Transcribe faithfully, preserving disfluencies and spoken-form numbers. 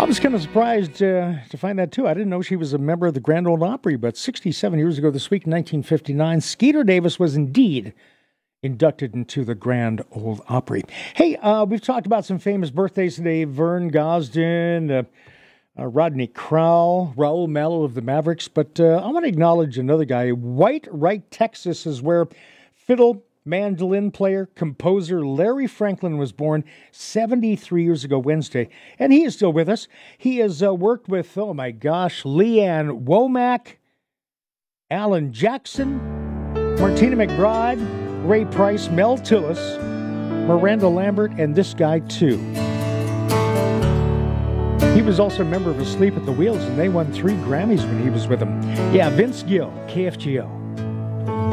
I was kind of surprised uh, to find that, too. I didn't know she was a member of the Grand Ole Opry, but sixty-seven years ago this week, nineteen fifty-nine, Skeeter Davis was indeed inducted into the Grand Ole Opry. Hey, uh, we've talked about some famous birthdays today. Vern Gosdin, uh, uh, Rodney Crowell, Raul Malo of the Mavericks. But uh, I want to acknowledge another guy. White Wright, Texas is where fiddle, mandolin player, composer Larry Franklin was born seventy-three years ago Wednesday, and he is still with us. He has uh, worked with, oh my gosh, Leanne Womack, Alan Jackson, Martina McBride, Ray Price, Mel Tillis, Miranda Lambert, and this guy too. He was also a member of Asleep at the Wheels, and they won three Grammys when he was with them. Yeah, Vince Gill, K F G O.